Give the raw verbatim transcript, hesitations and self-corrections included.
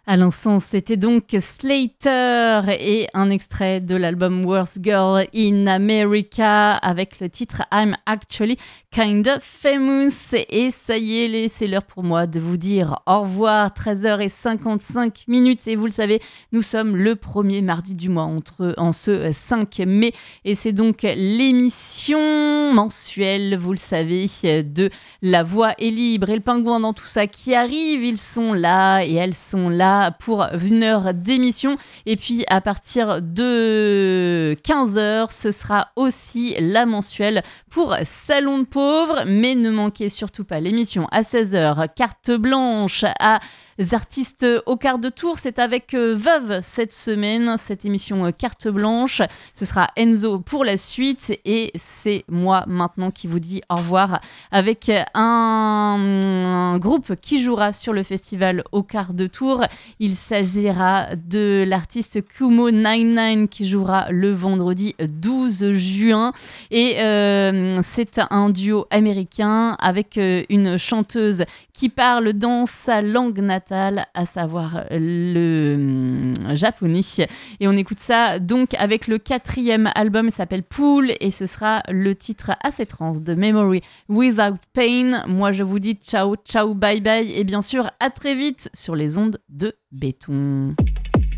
À l'instant, c'était donc Slater et un extrait de l'album Worst Girl in America avec le titre I'm Actually Kinda Famous. Et ça y est, c'est l'heure pour moi de vous dire au revoir. treize heures cinquante-cinq minutes et vous le savez, nous sommes le premier mardi du mois entre, en ce cinq mai et c'est donc l'émission mensuelle, vous le savez, de La Voix est libre et le pingouin dans tout ça qui arrive. Ils sont là et elles sont là pour une heure d'émission et puis à partir de quinze heures ce sera aussi la mensuelle pour Salon de Pauvres, mais ne manquez surtout pas l'émission à seize heures, carte blanche à artistes au quart de tour, c'est avec euh, Veuve cette semaine, cette émission euh, carte blanche, ce sera Enzo pour la suite et c'est moi maintenant qui vous dis au revoir avec un, un groupe qui jouera sur le festival au quart de tour. Il s'agira de l'artiste Kumo quatre-vingt-dix-neuf qui jouera le vendredi douze juin et euh, c'est un duo américain avec euh, une chanteuse qui parle dans sa langue natale, à savoir le euh, japonais. Et on écoute ça donc avec le quatrième album, il s'appelle Pool et ce sera le titre assez trans de Memory Without Pain. Moi je vous dis ciao, ciao, bye bye et bien sûr à très vite sur les ondes de béton.